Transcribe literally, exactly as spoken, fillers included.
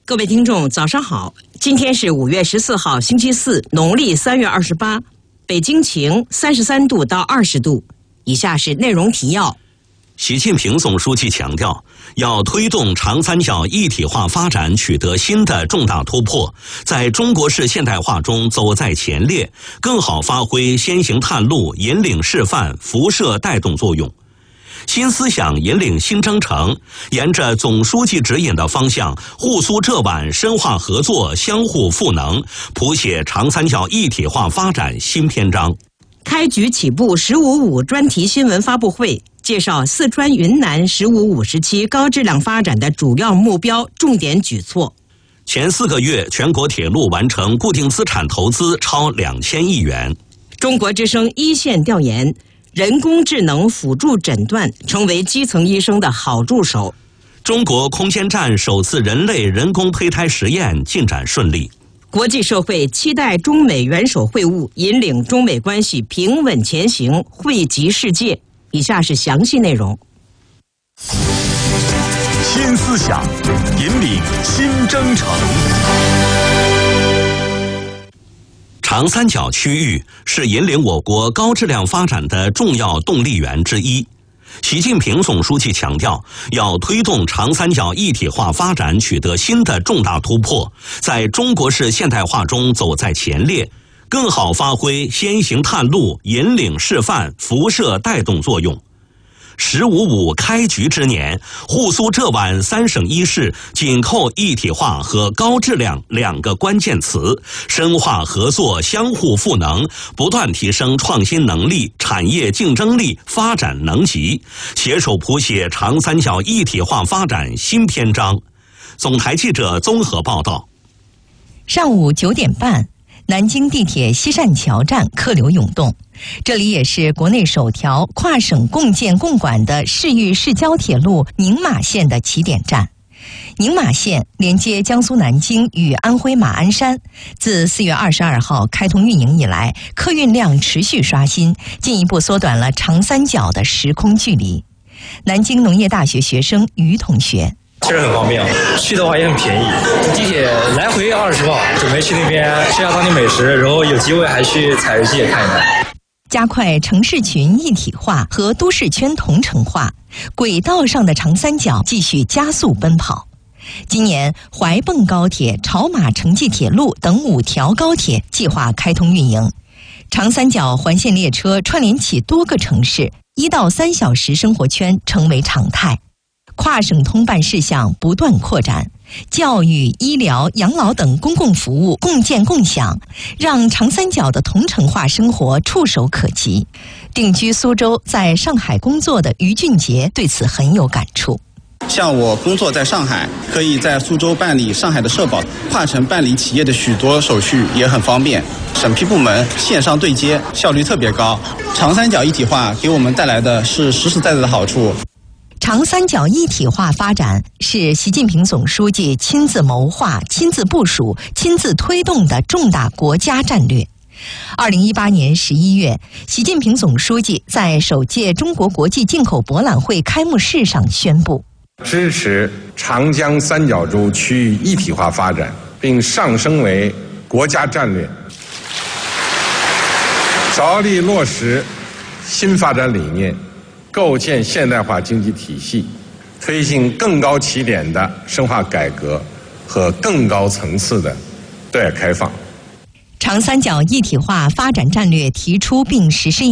各位听众，早上好！今天是五月十四号，星期四，农历三月二十八。北京晴，三十三度到二十度。以下是内容提要。 习近平总书记强调，要推动长三角一体化发展取得新的重大突破，在中国式现代化中走在前列，更好发挥先行探路、引领示范、辐射带动作用。新思想引领新征程，沿着总书记指引的方向，沪苏浙皖深化合作，相互赋能，谱写长三角一体化发展新篇章。 开局起步“十五五”专题新闻发布会，介绍四川、云南“十五五”时期高质量发展的主要目标、重点举措。 前四个月，全国铁路完成固定资产投资超两千亿元。 中国之声一线调研。人工智能辅助诊断成为基层医生的好助手。 中国空间站首次人类人工胚胎实验进展顺利。 国际社会期待中美元首会晤引领中美关系平稳前行，惠及世界。以下是详细内容。 新思想引领新征程。 长三角区域是引领我国高质量发展的重要动力源之一。习近平总书记强调，要推动长三角一体化发展取得新的重大突破，在中国式现代化中走在前列，更好发挥先行探路、引领示范、辐射带动作用。十五五开局之年，沪苏浙皖三省一市紧扣一体化和高质量两个关键词，深化合作，相互赋能，不断提升创新能力、产业竞争力、发展能级，携手谱写长三角一体化发展新篇章。总台记者综合报道。 上午九点半，南京地铁西善桥站客流涌动，这里也是国内首条跨省共建共管的市域市郊铁路宁马线的起点站。宁马线连接江苏南京与安徽马鞍山，自四月二十二号开通运营以来，客运量持续刷新，进一步缩短了长三角的时空距离。南京农业大学学生于同学。 其实很方便，去的话也很便宜，地铁来回二十磅，准备去那边吃下当地美食，然后有机会还去采石矶也看一看。 加快城市群一体化和都市圈同城化，轨道上的长三角继续加速奔跑。今年怀蚌高铁、潮马城际铁路等五条高铁计划开通运营，长三角环线列车串联起多个城市，一到三小时生活圈成为常态。跨省通办事项不断扩展，教育、医疗、养老等公共服务共建共享，让长三角的同城化生活触手可及。定居苏州，在上海工作的于俊杰对此很有感触。 像我工作在上海，可以在苏州办理上海的社保，跨城办理企业的许多手续也很方便。审批部门线上对接，效率特别高。长三角一体化给我们带来的是实实在在的好处。 长三角一体化发展是习近平总书记亲自谋划、亲自部署、亲自推动的重大国家战略。二零一八年十一月，习近平总书记在首届中国国际进口博览会开幕式上宣布， 支持长江三角洲区域一体化发展，并上升为国家战略，着力落实新发展理念，构建现代化经济体系，推进更高起点的深化改革和更高层次的对外开放。 长三角一体化发展战略提出并实施